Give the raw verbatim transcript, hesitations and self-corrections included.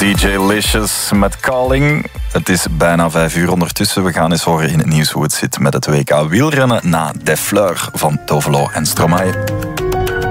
D J Licious met Calling. Het is bijna vijf uur ondertussen. We gaan eens horen in het nieuws hoe het zit met het W K wielrennen na De Fleur van Tovelo en Stromae.